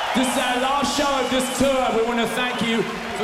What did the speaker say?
This is our last show of this tour. We want to thank you for